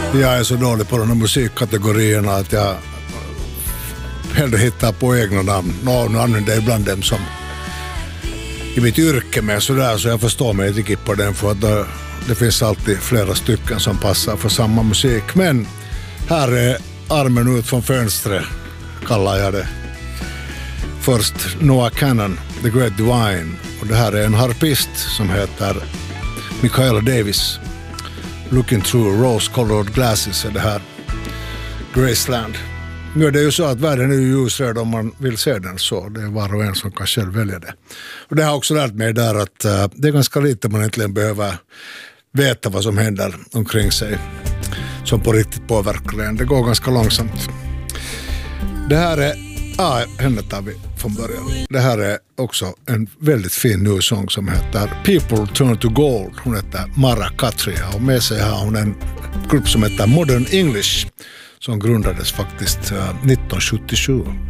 Jag är så dålig på de här musikkategorierna att jag hellre hittar på egna namn. Nu använder jag ibland dem som i mitt yrke med sådär, så jag förstår mig riktigt på den, för att det finns alltid flera stycken som passar för samma musik. Men här är armen ut från fönstret, kallar jag det. Först Noah Kahan, The Great Divine, och det här är en harpist som heter Michaela Davis. Looking Through Rose-Colored Glasses är det här. Graceland. Nu är det ju så att världen är ju ljusröd om man vill se den, så det är var och en som kan själv välja det. Och det har också lärt mig där att det är ganska lite man egentligen behöver veta vad som händer omkring sig som på riktigt påverkar en. Det går ganska långsamt. Det här är, henne tar vi från början. Det här är också en väldigt fin ny sång som heter People Turn to Gold. Hon heter Mara Katria och med sig har hon en grupp som heter Modern English som grundades faktiskt 1977.